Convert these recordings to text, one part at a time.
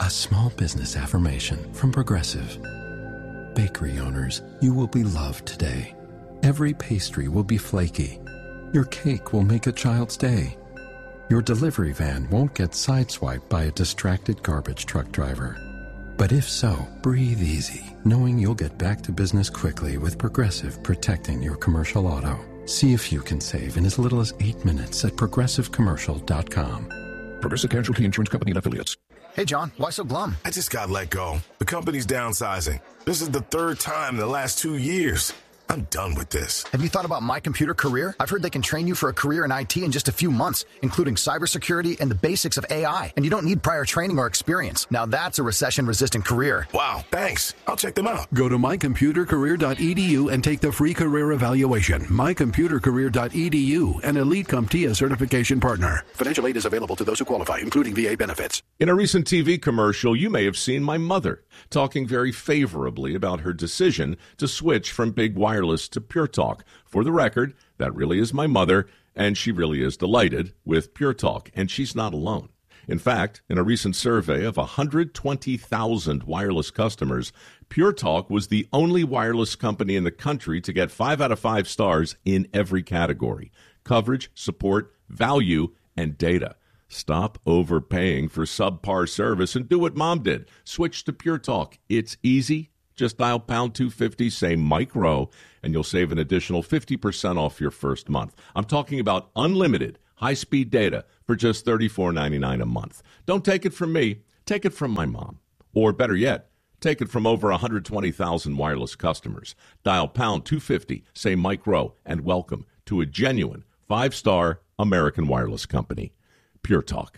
A small business affirmation from Progressive. Bakery owners, you will be loved today. Every pastry will be flaky. Your cake will make a child's day. Your delivery van won't get sideswiped by a distracted garbage truck driver. But if so, breathe easy, knowing you'll get back to business quickly with Progressive protecting your commercial auto. See if you can save in as little as 8 minutes at progressivecommercial.com. Progressive Casualty Insurance Company and Affiliates. Hey, John, why so glum? I just got let go. The company's downsizing. This is the third time in the last 2 years. I'm done with this. Have you thought about My Computer Career? I've heard they can train you for a career in IT in just a few months, including cybersecurity and the basics of AI. And you don't need prior training or experience. Now that's a recession-resistant career. Wow, thanks. I'll check them out. Go to mycomputercareer.edu and take the free career evaluation. mycomputercareer.edu, an Elite CompTIA certification partner. Financial aid is available to those who qualify, including VA benefits. In a recent TV commercial, you may have seen my mother talking very favorably about her decision to switch from big wireless to Pure Talk. For the record, that really is my mother, and she really is delighted with Pure Talk, and she's not alone. In fact, in a recent survey of 120,000 wireless customers, Pure Talk was the only wireless company in the country to get 5 out of 5 stars in every category: coverage, support, value, and data. Stop overpaying for subpar service and do what Mom did. Switch to Pure Talk. It's easy. Just dial pound 250, say Mike Rowe, and you'll save an additional 50% off your first month. I'm talking about unlimited high-speed data for just $34.99 a month. Don't take it from me. Take it from my mom. Or better yet, take it from over 120,000 wireless customers. Dial pound 250, say Mike Rowe, and welcome to a genuine 5-star American wireless company. Pure Talk.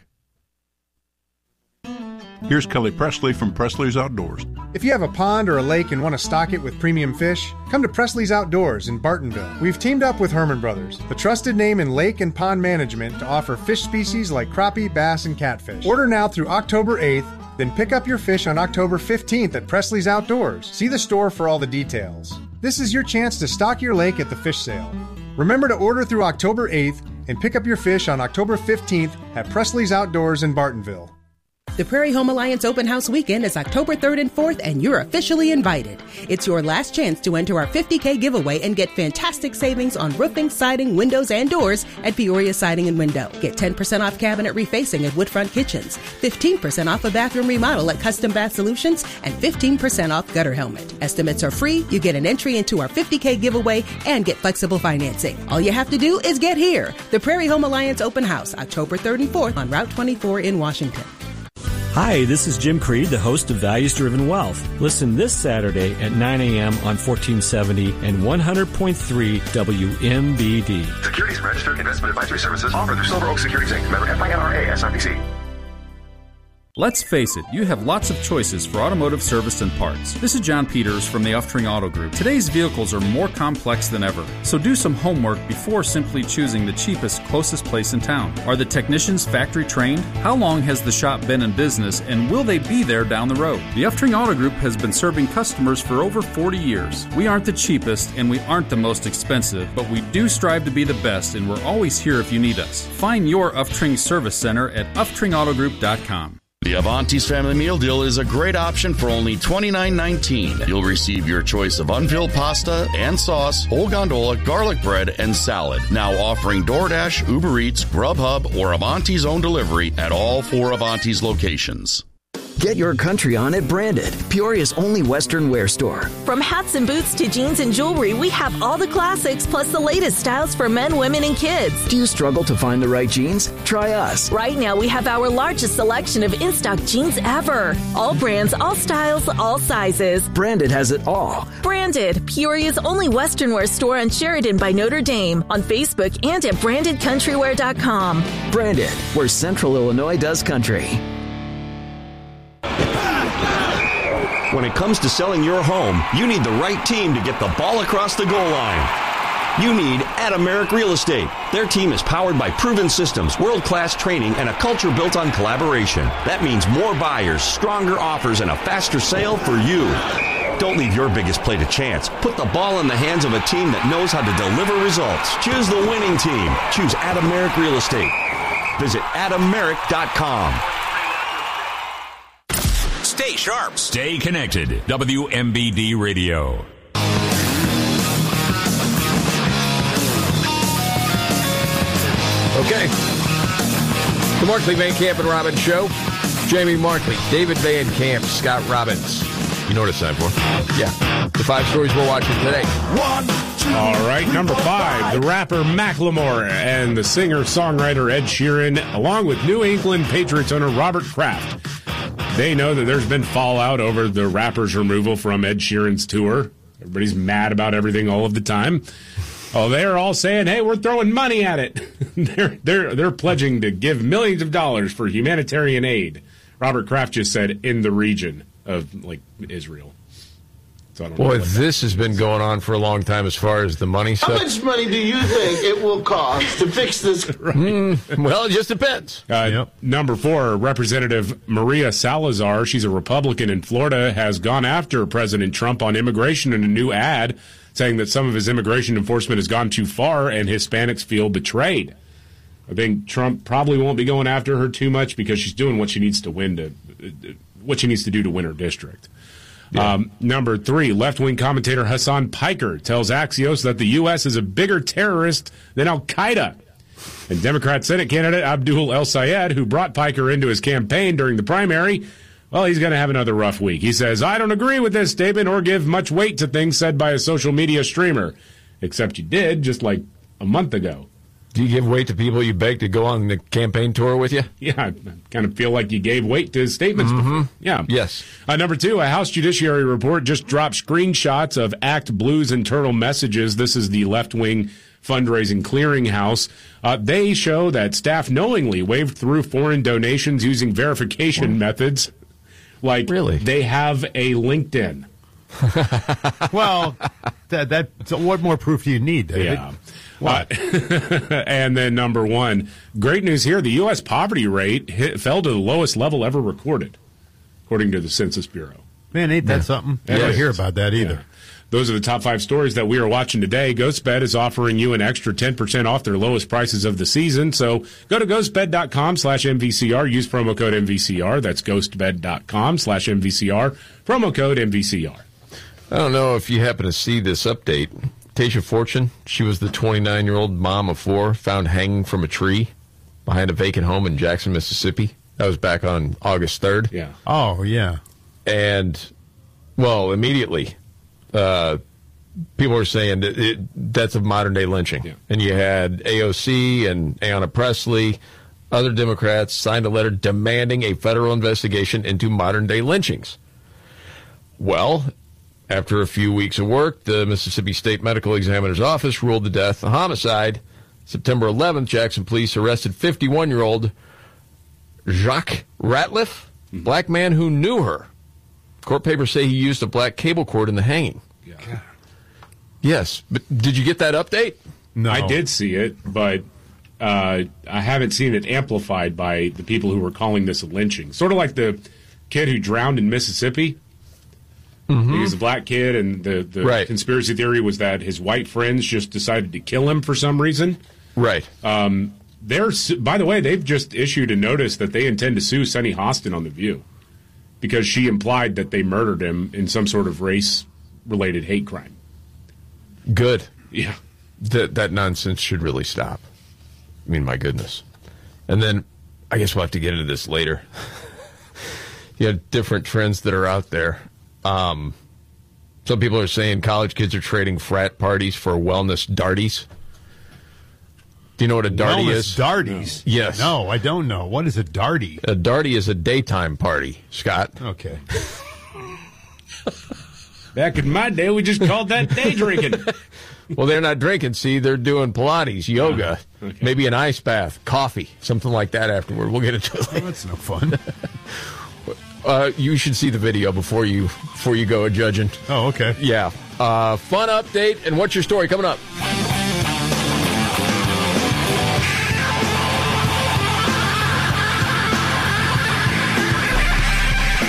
Here's Kelly Presley from Presley's Outdoors. If you have a pond or a lake and want to stock it with premium fish, come to Presley's Outdoors in Bartonville. We've teamed up with Herman Brothers, the trusted name in lake and pond management, to offer fish species like crappie, bass, and catfish. Order now through October 8th, then pick up your fish on October 15th at Presley's Outdoors. See the store for all the details. This is your chance to stock your lake at the fish sale. Remember to order through October 8th and pick up your fish on October 15th at Presley's Outdoors in Bartonville. The Prairie Home Alliance Open House Weekend is October 3rd and 4th, and you're officially invited. It's your last chance to enter our $50K giveaway and get fantastic savings on roofing, siding, windows, and doors at Peoria Siding and Window. Get 10% off cabinet refacing at Woodfront Kitchens, 15% off a bathroom remodel at Custom Bath Solutions, and 15% off gutter helmet. Estimates are free, you get an entry into our $50K giveaway, and get flexible financing. All you have to do is get here. The Prairie Home Alliance Open House, October 3rd and 4th on Route 24 in Washington. Hi, this is Jim Creed, the host of Values Driven Wealth. Listen this Saturday at 9 a.m. on 1470 and 100.3 WMBD. Securities Registered Investment Advisory Services offered through Silver Oak Securities Inc. Member FINRA SIPC. Let's face it, you have lots of choices for automotive service and parts. This is John Peters from the Uftring Auto Group. Today's vehicles are more complex than ever, so do some homework before simply choosing the cheapest, closest place in town. Are the technicians factory trained? How long has the shop been in business, and will they be there down the road? The Uftring Auto Group has been serving customers for over 40 years. We aren't the cheapest, and we aren't the most expensive, but we do strive to be the best, and we're always here if you need us. Find your Uftring Service Center at UftringAutoGroup.com. The Avanti's Family Meal Deal is a great option for only $29.19. You'll receive your choice of unfilled pasta and sauce, whole gondola, garlic bread, and salad. Now offering DoorDash, Uber Eats, Grubhub, or Avanti's own delivery at all 4 Avanti's locations. Get your country on at Branded, Peoria's only Western wear store. From hats and boots to jeans and jewelry, we have all the classics plus the latest styles for men, women, and kids. Do you struggle to find the right jeans? Try us. Right now, we have our largest selection of in-stock jeans ever. All brands, all styles, all sizes. Branded has it all. Branded, Peoria's only Western wear store on Sheridan by Notre Dame, on Facebook and at BrandedCountrywear.com. Branded, where Central Illinois does country. When it comes to selling your home, you need the right team to get the ball across the goal line. You need Adameric Real Estate. Their team is powered by proven systems, world-class training, and a culture built on collaboration. That means more buyers, stronger offers, and a faster sale for you. Don't leave your biggest play to chance. Put the ball in the hands of a team that knows how to deliver results. Choose the winning team. Choose Adameric Real Estate. Visit adameric.com. Stay sharp. Stay connected. WMBD Radio. Okay. The Markley, Van Camp, and Robbins Show. Jamie Markley, David Van Camp, Scott Robbins. You know what it's time for? Yeah. The 5 stories we're watching today. 1, 2. All right, number 5, the rapper Macklemore and the singer-songwriter Ed Sheeran, along with New England Patriots owner Robert Kraft. They know that there's been fallout over the rapper's removal from Ed Sheeran's tour. Everybody's mad about everything all of the time. Oh, they're all saying, "Hey, we're throwing money at it." they're pledging to give millions of dollars for humanitarian aid. Robert Kraft just said in the region of Israel. So I don't know. Boy, this has been going on for a long time as far as the money stuff. How much money do you think it will cost to fix this? Well, it just depends. Number 4, Representative Maria Salazar, she's a Republican in Florida, has gone after President Trump on immigration in a new ad, saying that some of his immigration enforcement has gone too far and Hispanics feel betrayed. I think Trump probably won't be going after her too much because she's doing what she needs to do to win her district. Yeah. Number 3, left-wing commentator Hassan Piker tells Axios that the U.S. is a bigger terrorist than Al-Qaeda. And Democrat Senate candidate Abdul El-Sayed, who brought Piker into his campaign during the primary, well, he's going to have another rough week. He says, "I don't agree with this statement or give much weight to things said by a social media streamer." Except you did just like a month ago. Do you give weight to people you beg to go on the campaign tour with you? Yeah, I kind of feel like you gave weight to his statements before. Yeah. Yes. Number 2, a House Judiciary report just dropped screenshots of Act Blue's internal messages. This is the left-wing fundraising clearinghouse. They show that staff knowingly waved through foreign donations using verification methods. Like, really? They have a LinkedIn. Well, so what more proof do you need, David? Yeah. And then number 1, great news here. The U.S. poverty rate fell to the lowest level ever recorded, according to the Census Bureau. Man, ain't that something? I don't hear about that either. Yeah. Those are the top 5 stories that we are watching today. GhostBed is offering you an extra 10% off their lowest prices of the season. So go to ghostbed.com/MVCR. Use promo code MVCR. That's ghostbed.com/MVCR. Promo code MVCR. I don't know if you happen to see this update. Tasia Fortune, she was the 29-year-old mom of 4, found hanging from a tree behind a vacant home in Jackson, Mississippi. That was back on August 3rd. Yeah. Oh, yeah. And, well, immediately, people were saying that's a modern-day lynching. Yeah. And you had AOC and Ayanna Pressley, other Democrats signed a letter demanding a federal investigation into modern-day lynchings. Well, after a few weeks of work, the Mississippi State Medical Examiner's Office ruled the death a homicide. September 11th, Jackson police arrested 51-year-old Jacques Ratliff, black man who knew her. Court papers say he used a black cable cord in the hanging. Yeah. Yes, but did you get that update? No. I did see it, but I haven't seen it amplified by the people who were calling this a lynching. Sort of like the kid who drowned in Mississippi. Mm-hmm. He was a black kid, and the conspiracy theory was that his white friends just decided to kill him for some reason. Right. By the way, they've just issued a notice that they intend to sue Sunny Hostin on The View because she implied that they murdered him in some sort of race-related hate crime. Good. Yeah. That nonsense should really stop. I mean, my goodness. And then, I guess we'll have to get into this later. You have different trends that are out there. Some people are saying college kids are trading frat parties for wellness darties. Do you know what a darty is? Darties? No. Yes. No, I don't know. What is a darty? A darty is a daytime party, Scott. Okay. Back in my day, we just called that day drinking. Well, they're not drinking, see. They're doing Pilates, yoga, maybe an ice bath, coffee, something like that afterward. We'll get into it later. Oh, that's no fun. You should see the video before you go judging. Oh, okay. Yeah. Fun update, and what's your story coming up?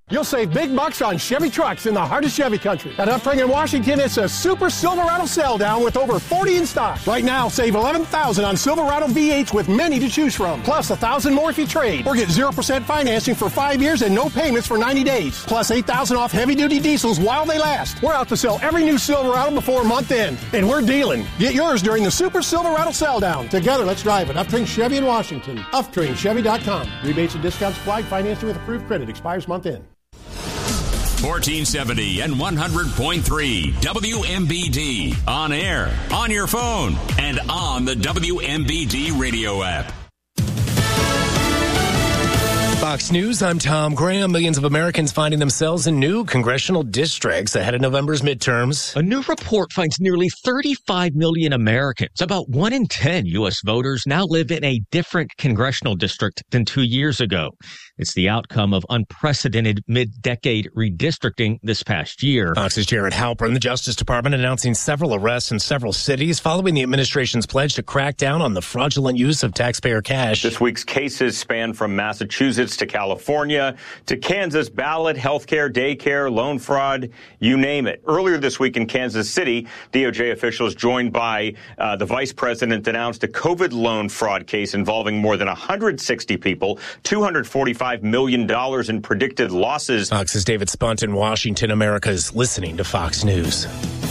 You'll save big bucks on Chevy trucks in the heart of Chevy country. At Upfring in Washington, it's a Super Silverado sell down with over 40 in stock. Right now, save $11,000 on Silverado V8s with many to choose from. Plus $1,000 more if you trade. Or get 0% financing for 5 years and no payments for 90 days. Plus $8,000 off heavy-duty diesels while they last. We're out to sell every new Silverado before month end. And we're dealing. Get yours during the Super Silverado sell down. Together, let's drive it. Upfring Chevy in Washington. UpfringChevy.com. Rebates and discounts applied. Financing with approved credit. Expires month end. 1470 and 100.3 WMBD. On air, on your phone, and on the WMBD radio app. Fox News, I'm Tom Graham. Millions of Americans finding themselves in new congressional districts ahead of November's midterms. A new report finds nearly 35 million Americans, about 1 in 10 U.S. voters, now live in a different congressional district than 2 years ago. It's the outcome of unprecedented mid-decade redistricting this past year. Fox's Jared Halpern. The Justice Department announcing several arrests in several cities following the administration's pledge to crack down on the fraudulent use of taxpayer cash. This week's cases span from Massachusetts to California to Kansas. Ballot, healthcare, daycare, loan fraud, you name it. Earlier this week in Kansas City, DOJ officials joined by the vice president announced a COVID loan fraud case involving more than 160 people, $245 million in predicted losses. Fox's David Spunt in Washington. America's listening to Fox News.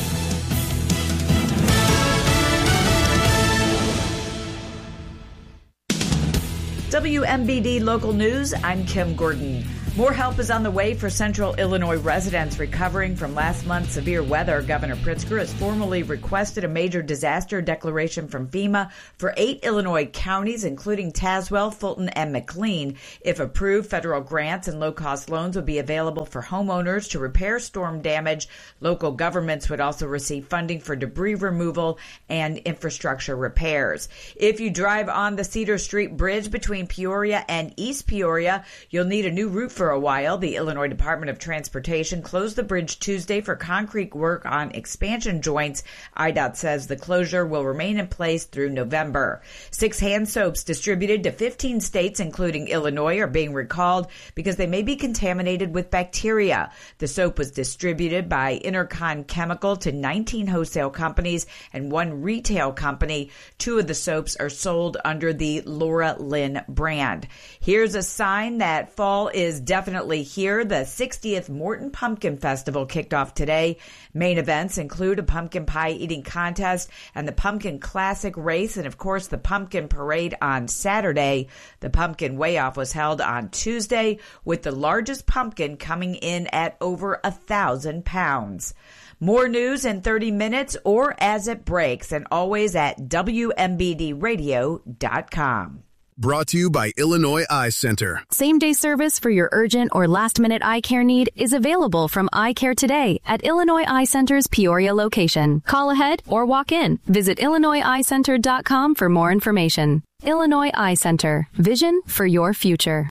WMBD Local News, I'm Kim Gordon. More help is on the way for Central Illinois residents recovering from last month's severe weather. Governor Pritzker has formally requested a major disaster declaration from FEMA for 8 Illinois counties, including Tazewell, Fulton, and McLean. If approved, federal grants and low-cost loans would be available for homeowners to repair storm damage. Local governments would also receive funding for debris removal and infrastructure repairs. If you drive on the Cedar Street Bridge between Peoria and East Peoria, you'll need a new route for a while. The Illinois Department of Transportation closed the bridge Tuesday for concrete work on expansion joints. IDOT says the closure will remain in place through November. 6 hand soaps distributed to 15 states, including Illinois, are being recalled because they may be contaminated with bacteria. The soap was distributed by Intercon Chemical to 19 wholesale companies and 1 retail company. 2 of the soaps are sold under the Laura Lynn brand. Here's a sign that fall is definitely here. The 60th Morton Pumpkin Festival kicked off today. Main events include a pumpkin pie eating contest and the Pumpkin Classic race, and of course the Pumpkin Parade on Saturday. The Pumpkin Weigh-Off was held on Tuesday, with the largest pumpkin coming in at over 1,000 pounds. More news in 30 minutes or as it breaks, and always at WMBDradio.com. Brought to you by Illinois Eye Center. Same-day service for your urgent or last-minute eye care need is available from Eye Care Today at Illinois Eye Center's Peoria location. Call ahead or walk in. Visit IllinoisEyeCenter.com for more information. Illinois Eye Center. Vision for your future.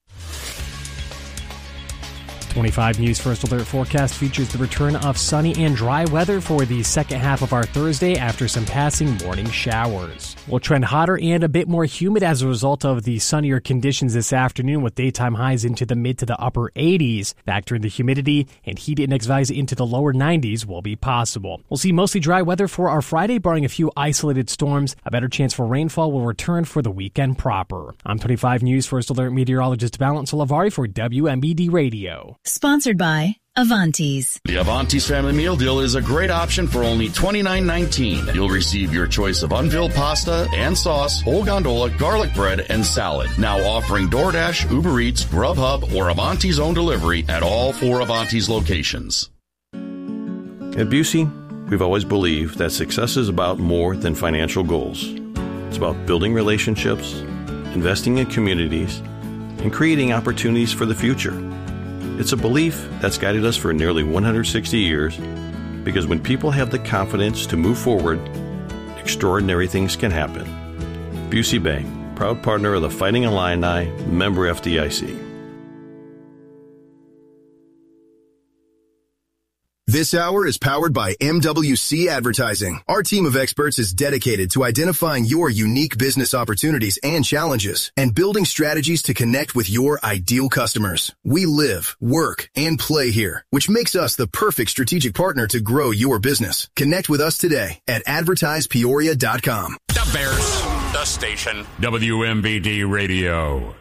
25 News First Alert forecast features the return of sunny and dry weather for the second half of our Thursday after some passing morning showers. We'll trend hotter and a bit more humid as a result of the sunnier conditions this afternoon, with daytime highs into the mid to the upper 80s. Factor in the humidity, and heat index values into the lower 90s will be possible. We'll see mostly dry weather for our Friday, barring a few isolated storms. A better chance for rainfall will return for the weekend proper. I'm 25 News First Alert meteorologist Valent Salavari for WMBD Radio. Sponsored by Avanti's. The Avanti's Family Meal Deal is a great option for only $29.19. You'll receive your choice of unfilled pasta and sauce, whole gondola, garlic bread, and salad. Now offering DoorDash, Uber Eats, Grubhub, or Avanti's own delivery at all 4 Avanti's locations. At Busey, we've always believed that success is about more than financial goals. It's about building relationships, investing in communities, and creating opportunities for the future. It's a belief that's guided us for nearly 160 years, because when people have the confidence to move forward, extraordinary things can happen. Busey Bank, proud partner of the Fighting Illini, member FDIC. This hour is powered by MWC Advertising. Our team of experts is dedicated to identifying your unique business opportunities and challenges and building strategies to connect with your ideal customers. We live, work, and play here, which makes us the perfect strategic partner to grow your business. Connect with us today at advertisepeoria.com. The Bears, the station, WMBD Radio.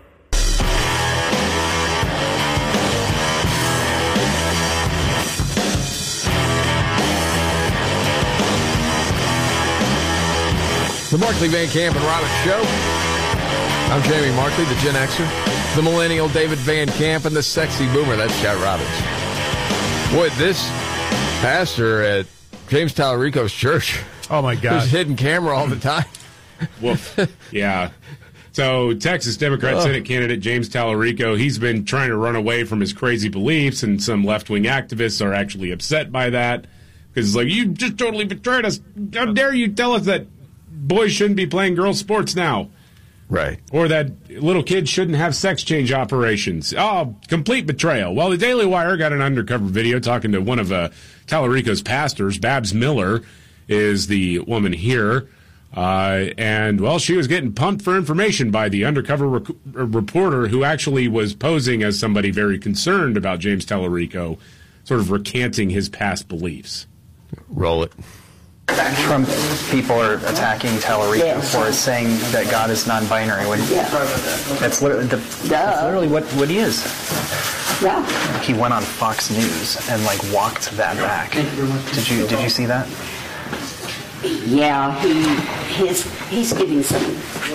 The Markley, Van Camp, and Robbins Show. I'm Jamie Markley, the Gen Xer, the millennial David Van Camp, and the sexy boomer, that's Chad Robbins. Boy, this pastor at James Tallarico's church. Oh, my God. There's hidden camera all the time. Woof. Yeah. So, Texas Democrat Senate candidate James Tallarico, he's been trying to run away from his crazy beliefs, and some left-wing activists are actually upset by that. Because it's like, you just totally betrayed us. How dare you tell us that boys shouldn't be playing girls' sports now. Right. Or that little kids shouldn't have sex change operations. Oh, complete betrayal. Well, the Daily Wire got an undercover video talking to one of Tallarico's pastors. Babs Miller is the woman here. And, well, she was getting pumped for information by the undercover reporter who actually was posing as somebody very concerned about James Tallarico, sort of recanting his past beliefs. Roll it. Trump people are attacking Tallarico for saying that God is non-binary. That's literally what he is. Yeah. He went on Fox News and walked that back. Did you see that? Yeah, he's giving some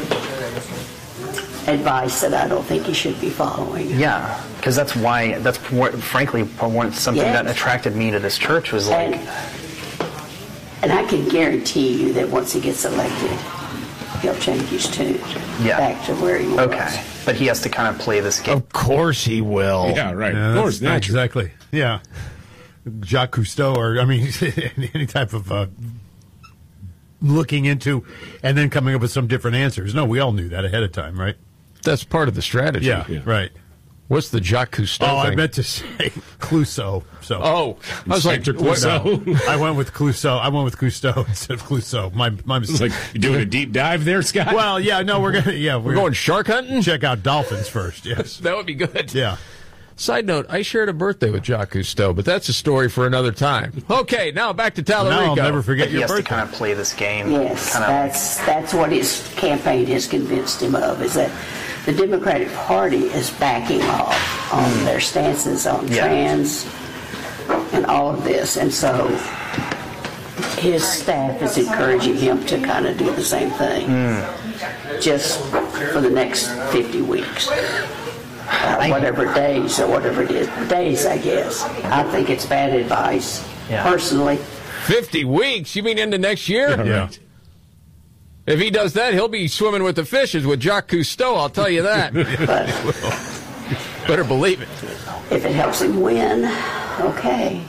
advice that I don't think he should be following. Yeah, because that's frankly something that attracted me to this church was And I can guarantee you that once he gets elected, he'll change his tune back to where he was. Okay, but he has to kind of play this game. Of course he will. Yeah, right. Yeah, of course, naturally. Exactly. Yeah. Jacques Cousteau, or, I mean, any type of looking into and then coming up with some different answers. No, we all knew that ahead of time, right? That's part of the strategy. Yeah. Right. What's the Jacques Cousteau thing? I meant to say Clouseau. So. Oh, I was like, Clouseau. No, I went with Clouseau. I went with Cousteau instead of Clouseau. My mistake. Like, you doing a deep dive there, Scott? Well, yeah, no, we're going shark hunting? Check out dolphins first, yes. That would be good. Yeah. Side note, I shared a birthday with Jacques Cousteau, but that's a story for another time. Okay, now back to Tallarico. Now I'll never forget your birthday. He has to kind of play this game. Yes, that's what his campaign has convinced him of, is that the Democratic Party is backing off on their stances on trans and all of this. And so his staff is encouraging him to kind of do the same thing just for the next 50 weeks. Whatever days or whatever it is. Days, I guess. I think it's bad advice, personally. 50 weeks? You mean into next year? Yeah. Right. If he does that, he'll be swimming with the fishes with Jacques Cousteau, I'll tell you that. Better believe it. If it helps him win, okay.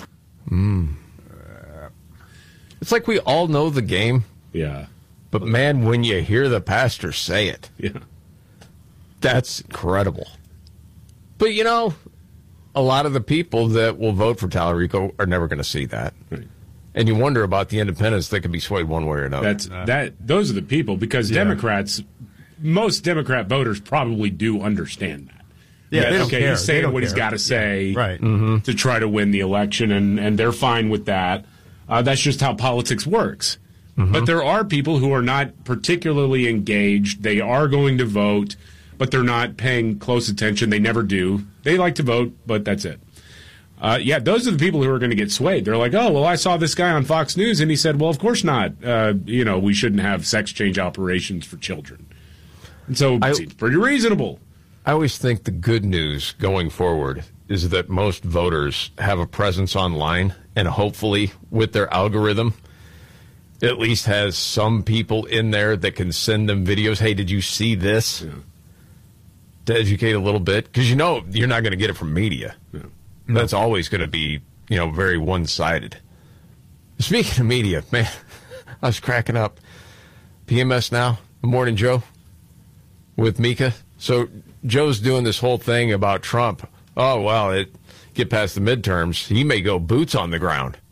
It's like we all know the game. Yeah. But, man, when you hear the pastor say it, that's incredible. But, you know, a lot of the people that will vote for Tallarico are never going to see that. Right. And you wonder about the independents that could be swayed one way or another. Those are the people, because Democrats, most Democrat voters probably do understand that. Yeah, he's saying what he's got to say to try to win the election, and they're fine with that. That's just how politics works. But there are people who are not particularly engaged. They are going to vote, but they're not paying close attention. They never do. They like to vote, but that's it. Those are the people who are going to get swayed. They're like, oh, well, I saw this guy on Fox News, and he said, well, of course not. We shouldn't have sex change operations for children. And so it seems pretty reasonable. I always think the good news going forward is that most voters have a presence online, and hopefully with their algorithm, at least has some people in there that can send them videos. Hey, did you see this? Yeah. To educate a little bit. Because you're not going to get it from media. Yeah. That's always going to be, very one-sided. Speaking of media, man, I was cracking up. PMS Now, the Morning Joe with Mika. So Joe's doing this whole thing about Trump. Oh, well, get past the midterms. He may go boots on the ground.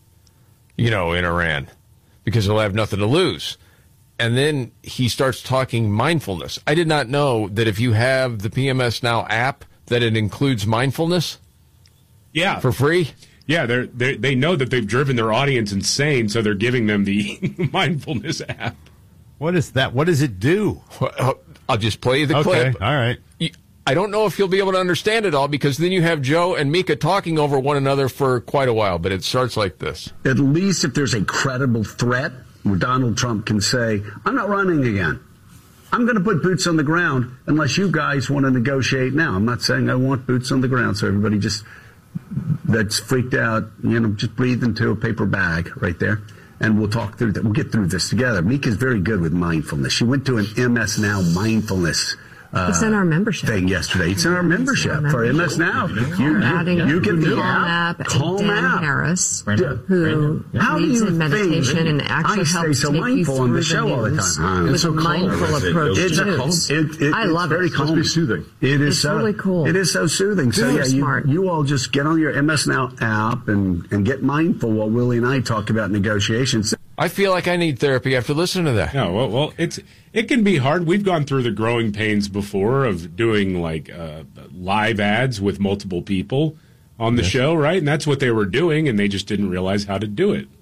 in Iran, because he'll have nothing to lose. And then he starts talking mindfulness. I did not know that if you have the PMS Now app, that it includes mindfulness. Yeah, for free. Yeah, they know that they've driven their audience insane, so they're giving them the mindfulness app. What is that? What does it do? I'll just play you the clip. All right. I don't know if you'll be able to understand it all, because then you have Joe and Mika talking over one another for quite a while, but it starts like this. At least if there's a credible threat where Donald Trump can say, I'm not running again. I'm going to put boots on the ground unless you guys want to negotiate now. I'm not saying I want boots on the ground, so everybody that's freaked out, just breathe into a paper bag right there, and we'll talk through that. We'll get through this together. Mika's very good with mindfulness. She went to an MS Now mindfulness it's in our membership thing yesterday. It's in our membership for MS Now. You get the app. Calm app. Harris, who leads in meditation and actually helps take you through the show all the time with a mindful approach to I love it. It's very calm. Soothing. It's really cool. It is so soothing. So you all just get on your MS Now app and get mindful while Willie and I talk about negotiations. I feel like I need therapy after listening to that. No, well, it can be hard. We've gone through the growing pains before of doing live ads with multiple people on the show, right? And that's what they were doing, and they just didn't realize how to do it.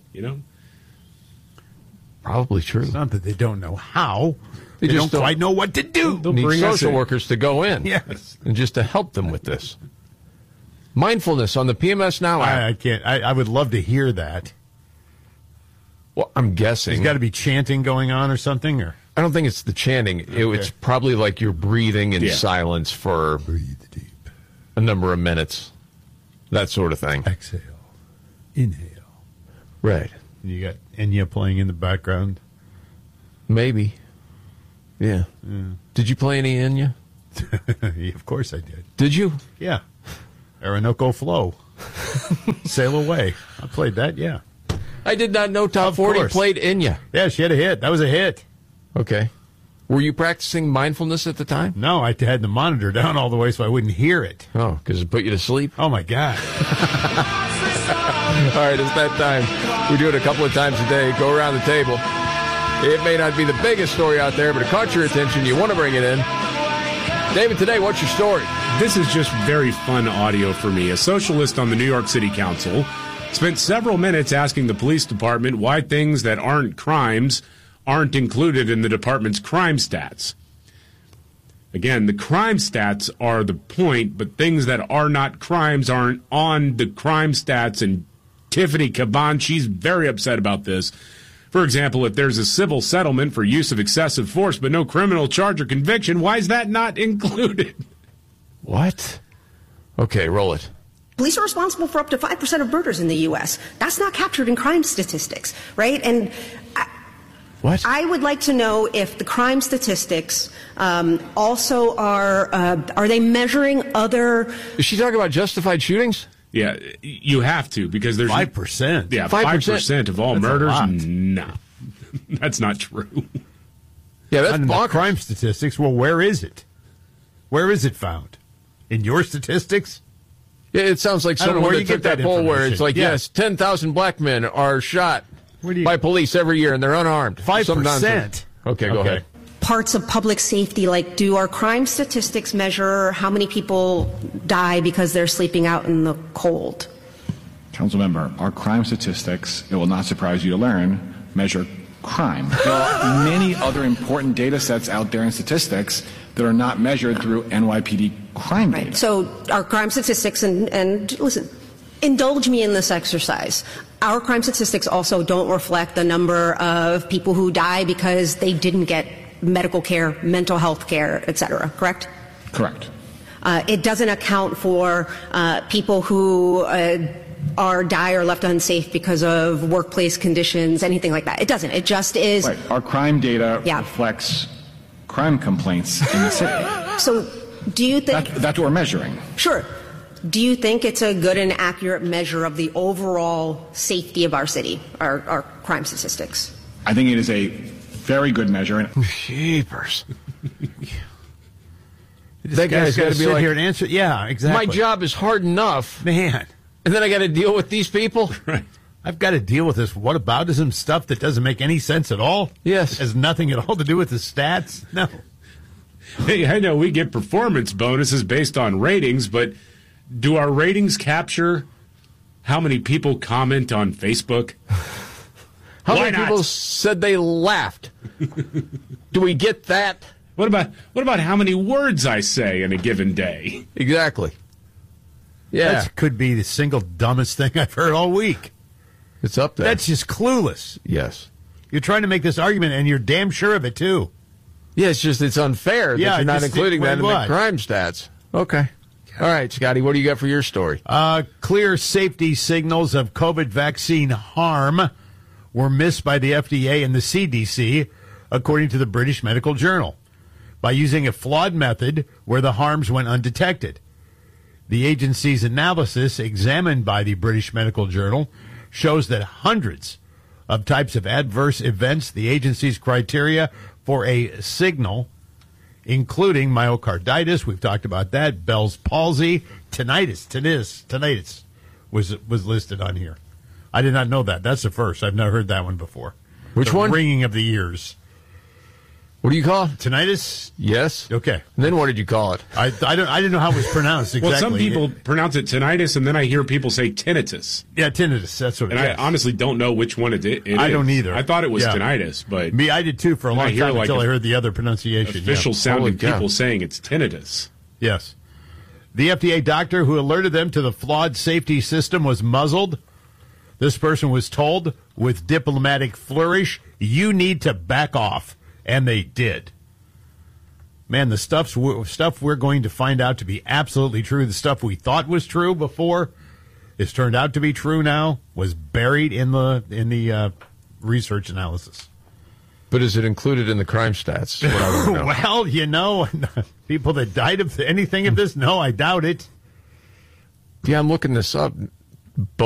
Probably true. It's not that they don't know how; they just don't quite know what to do. They'll need social workers to go in, yes, and just to help them with this mindfulness on the PMS Now app. I can't. I would love to hear that. Well, I'm guessing there's got to be chanting going on or something, or I don't think it's the chanting. It's probably like you're breathing in silence for a number of minutes, that sort of thing. Exhale, inhale. Right. And you got Enya playing in the background. Maybe. Yeah. Did you play any Enya? Of course I did. Did you? Yeah. Orinoco Flow. Sail Away. I played that, yeah. I did not know Top 40 played Enya. Yeah, she had a hit. That was a hit. Okay. Were you practicing mindfulness at the time? No, I had the monitor down all the way so I wouldn't hear it. Oh, because it put you to sleep? Oh, my God. All right, it's that time. We do it a couple of times a day. Go around the table. It may not be the biggest story out there, but it caught your attention. You want to bring it in. David, today, what's your story? This is just very fun audio for me. A socialist on the New York City Council spent several minutes asking the police department why things that aren't crimes aren't included in the department's crime stats. Again, the crime stats are the point, but things that are not crimes aren't on the crime stats. And Tiffany Caban, she's very upset about this. For example, if there's a civil settlement for use of excessive force but no criminal charge or conviction, why is that not included? What? Okay, roll it. Police are responsible for up to 5% of murders in the U.S. That's not captured in crime statistics, right? And what? I would like to know if the crime statistics also are they measuring other... Is she talking about justified shootings? Yeah, you have to, because there's... 5%? Yeah, 5% of all murders? No, that's not true. Yeah, that's not crime statistics. Well, where is it? Where is it found? In your statistics? Yeah, it sounds like someone that took that poll where it's like, yes, 10,000 black men are shot by police every year, and they're unarmed. 5%. Okay, go ahead. Parts of public safety, like do our crime statistics measure how many people die because they're sleeping out in the cold? Councilmember, our crime statistics, it will not surprise you to learn, measure crime. There are many other important data sets out there in statistics that are not measured through NYPD crime data. So our crime statistics, and listen, indulge me in this exercise. Our crime statistics also don't reflect the number of people who die because they didn't get medical care, mental health care, et cetera, correct? Correct. It doesn't account for people who die or left unsafe because of workplace conditions, anything like that. It doesn't. It just is. Right. Our crime data reflects crime complaints in the city. So do you think... That's what we're measuring. Sure. Do you think it's a good and accurate measure of the overall safety of our city, our crime statistics? I think it is a very good measure. Jeepers. That guy's got to be like, here and answer. Yeah, exactly. My job is hard enough. Man. And then I got to deal with these people? Right. I've got to deal with this whataboutism stuff that doesn't make any sense at all. Yes. It has nothing at all to do with the stats. No. Hey, I know we get performance bonuses based on ratings, but do our ratings capture how many people comment on Facebook? How many people said they laughed? Do we get that? What about how many words I say in a given day? Exactly. Yeah. That could be the single dumbest thing I've heard all week. It's up there. That's just clueless. Yes. You're trying to make this argument, and you're damn sure of it, too. Yeah, it's unfair that you're not including that in the crime stats. Okay. All right, Scotty, what do you got for your story? Clear safety signals of COVID vaccine harm were missed by the FDA and the CDC, according to the British Medical Journal, by using a flawed method where the harms went undetected. The agency's analysis, examined by the British Medical Journal, shows that hundreds of types of adverse events, the agency's criteria for a signal, including myocarditis, we've talked about that, Bell's palsy, tinnitus was listed on here. I did not know that. That's the first. I've never heard that one before. Which one? Ringing of the ears. What do you call it? Tinnitus? Yes. Okay. And then what did you call it? I didn't know how it was pronounced exactly. Well, some people pronounce it tinnitus, and then I hear people say tinnitus. Yeah, tinnitus. That's what it is. And I honestly don't know which one it is. I don't either. I thought it was tinnitus, but... Me, I did too for a long time until I heard the other pronunciation. Official sounding people saying it's tinnitus. Yes. The FDA doctor who alerted them to the flawed safety system was muzzled. This person was told with diplomatic flourish, you need to back off. And they did. Man, the stuff we're going to find out to be absolutely true, the stuff we thought was true before is turned out to be true now, was buried in the research analysis. But is it included in the crime stats? What I want to know. Well, people that died of anything of this, no, I doubt it. Yeah, I'm looking this up.